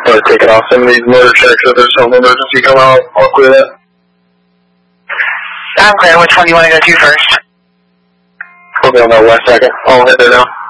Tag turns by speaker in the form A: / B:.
A: start taking off some of these motor checks. If there's some emergency come out, I'll clear that.
B: I'm clear. Which one do you want to go to first?
A: We'll be on that west second. I'll head there now.